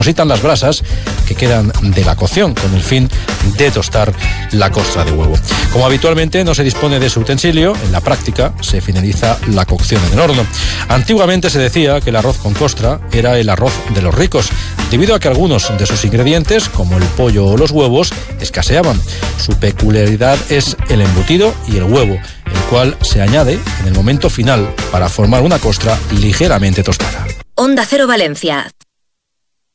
Necesitan las brasas que quedan de la cocción con el fin de tostar la costra de huevo. Como habitualmente no se dispone de ese utensilio, en la práctica se finaliza la cocción en el horno. Antiguamente se decía que el arroz con costra era el arroz de los ricos, debido a que algunos de sus ingredientes, como el pollo o los huevos, escaseaban. Su peculiaridad es el embutido y el huevo, el cual se añade en el momento final para formar una costra ligeramente tostada. Onda Cero Valencia,